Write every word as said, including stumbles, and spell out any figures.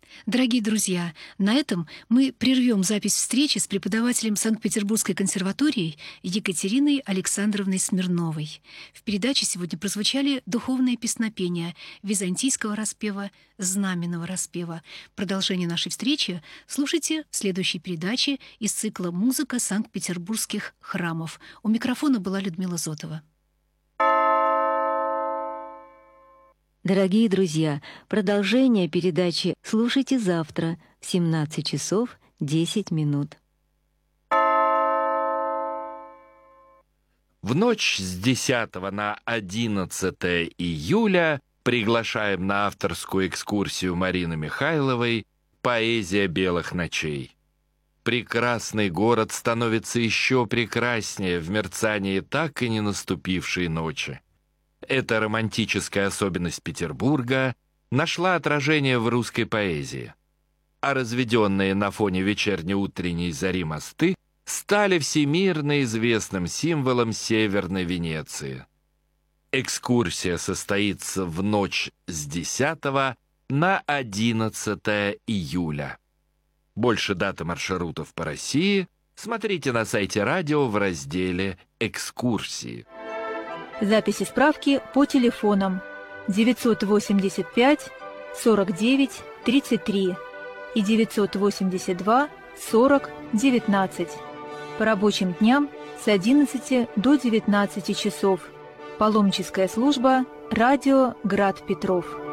Дорогие друзья, на этом мы прервем запись встречи с преподавателем Санкт-Петербургской консерватории Екатериной Александровной Смирновой. В передаче сегодня прозвучали духовные песнопения византийского распева, знаменного распева. Продолжение нашей встречи слушайте в следующей передаче из цикла «Музыка санкт-петербургских храмов». У микрофона была Людмила Зотова. Дорогие друзья, продолжение передачи слушайте завтра в семнадцать часов десять минут. В ночь с десятого на одиннадцатое июля приглашаем на авторскую экскурсию Марины Михайловой «Поэзия белых ночей». Прекрасный город становится еще прекраснее в мерцании так и не наступившей ночи. Эта романтическая особенность Петербурга нашла отражение в русской поэзии, а разведенные на фоне вечерне-утренней зари мосты стали всемирно известным символом Северной Венеции. Экскурсия состоится в ночь с десятого на одиннадцатое июля. Больше дат и маршрутов по России смотрите на сайте радио в разделе «Экскурсии». Записи справки по телефонам девятьсот восемьдесят пять сорок девять тридцать три и девятьсот восемьдесят два сорок девятнадцать. По рабочим дням с одиннадцати до девятнадцати часов. Паломническая служба «Радио Град Петров».